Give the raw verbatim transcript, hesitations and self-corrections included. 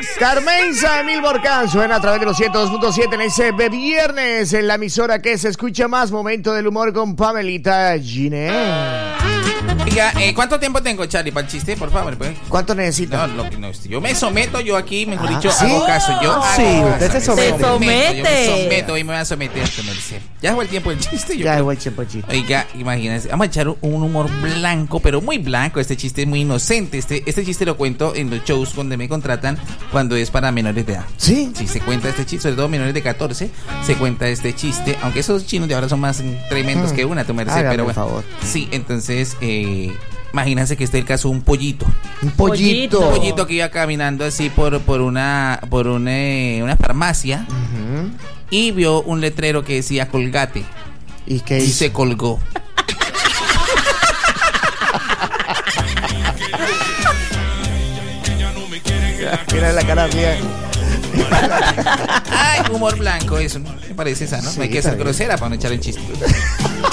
Carmenza, Emil Borcán suena a través de los ciento dos punto siete en ese viernes en la emisora que se escucha más. Momento del humor con Pamelita Giné. Oiga, eh, ¿cuánto tiempo tengo, Charlie, para el chiste? Por favor, pues. ¿Cuánto necesita? No, lo que no, yo me someto, yo aquí, mejor Ah, dicho, ¿sí? hago caso. Yo hago Sí, caso, usted se me somete. Se somete. Yo me someto y me voy a someter a este merced. Ya fue el tiempo del chiste. Yo Ya creo. igual tiempo, chiste. Oiga, imagínense, vamos a echar un humor blanco, pero muy blanco. Este chiste es muy inocente. Este, este chiste lo cuento en los shows donde me contratan cuando es para menores de edad. ¿Sí? Sí, se cuenta este chiste, sobre todo menores de catorce, se cuenta este chiste, aunque esos chinos de ahora son más tremendos Mm. que una, tu merced, Hágame pero el bueno. favor. Sí, entonces, eh, imagínense que este es el caso de un pollito. Un pollito. Un pollito que iba caminando así por, por una, por una, eh, una farmacia Ujú. y vio un letrero que decía Colgate ¿Y qué y hizo? se colgó. Mira la cara mía. Ay, humor blanco, eso me parece sano. Sí, no hay que ser está bien. grosera para no echar el chiste.